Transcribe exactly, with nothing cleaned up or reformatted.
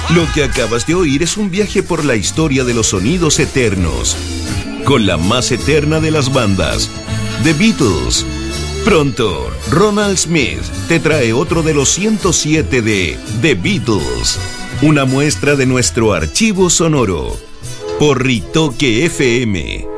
Lo que acabas de oír es un viaje por la historia de los sonidos eternos, con la más eterna de las bandas, The Beatles. Pronto, Ronald Smith te trae otro de los ciento siete de The Beatles, una muestra de nuestro archivo sonoro, por Ritoque F M.